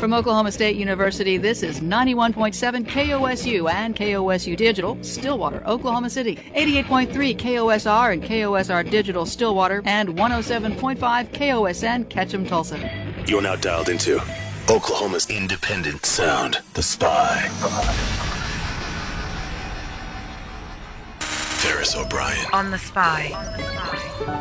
From Oklahoma State University, this is 91.7 KOSU and KOSU Digital, Stillwater, Oklahoma City, 88.3 KOSR and KOSR Digital, Stillwater, and 107.5 KOSN, Ketchum, Tulsa. You're now dialed into Oklahoma's independent sound, The Spy. Ferris O'Brien on The Spy.